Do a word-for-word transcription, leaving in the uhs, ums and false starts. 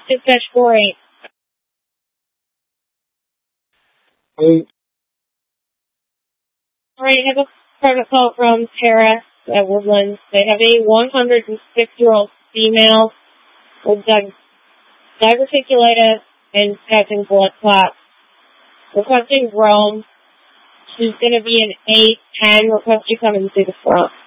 Dispatch four eight. Eight. Alright, I have a private call from Tara at Woodlands. They have a one hundred six-year-old female with di- diverticulitis and catching blood clots. Requesting Rome. She's going to be an eight ten. Request you come and see the front.